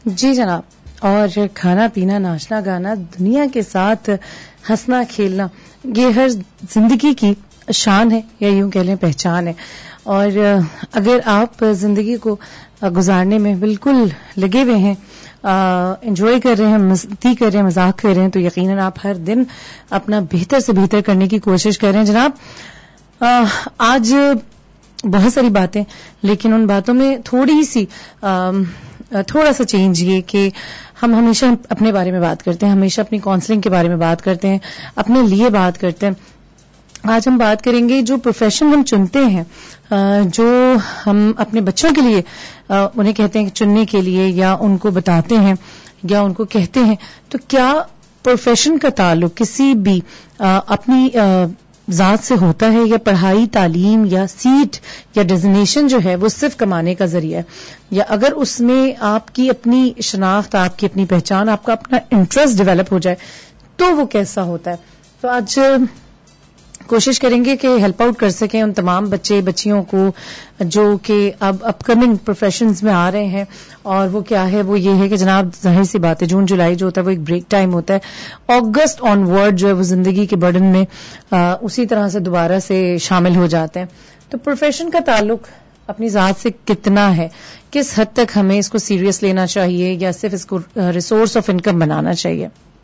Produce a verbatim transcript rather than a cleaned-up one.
جی جناب. اور کھانا پینا ناچنا گانا دنیا کے ساتھ ہنسنا کھیلنا یہ ہر زندگی کی شان ہے یا یوں کہہ لیں پہچان ہے. اور اگر آپ زندگی کو گزارنے میں بالکل لگے ہوئے ہیں, انجوائے کر رہے ہیں, مستی کر رہے ہیں, مذاق کر رہے ہیں, تو یقیناً آپ ہر دن اپنا بہتر سے بہتر کرنے کی کوشش کر رہے ہیں. جناب آج بہت ساری باتیں, لیکن ان باتوں میں تھوڑی سی تھوڑا سا چینج یہ کہ ہم ہمیشہ اپنے بارے میں بات کرتے ہیں, ہمیشہ اپنی کاؤنسلنگ کے بارے میں بات کرتے ہیں, اپنے لیے بات کرتے ہیں. آج ہم بات کریں گے جو پروفیشن ہم چنتے ہیں, جو ہم اپنے بچوں کے لیے انہیں کہتے ہیں کہ چننے کے لیے یا ان کو بتاتے ہیں یا ان کو کہتے ہیں, تو کیا پروفیشن کا تعلق کسی بھی اپنی ذات سے ہوتا ہے, یا پڑھائی تعلیم یا سیٹ یا ڈیزنیشن جو ہے وہ صرف کمانے کا ذریعہ ہے, یا اگر اس میں آپ کی اپنی شناخت, آپ کی اپنی پہچان, آپ کا اپنا انٹرسٹ ڈیولپ ہو جائے تو وہ کیسا ہوتا ہے. تو آج کوشش کریں گے کہ ہیلپ آؤٹ کر سکیں ان تمام بچے بچیوں کو جو کہ اب اپ کمنگ پروفیشنز میں آ رہے ہیں. اور وہ کیا ہے, وہ یہ ہے کہ جناب ظاہر سی بات ہے جون جولائی جو ہوتا ہے وہ ایک بریک ٹائم ہوتا ہے. اگست آن ورڈ جو ہے وہ زندگی کے برڈن میں آ, اسی طرح سے دوبارہ سے شامل ہو جاتے ہیں. تو پروفیشن کا تعلق اپنی ذات سے کتنا ہے, کس حد تک ہمیں اس کو سیریس لینا چاہیے یا صرف اس کو ریسورس آف انکم بنانا چاہیے.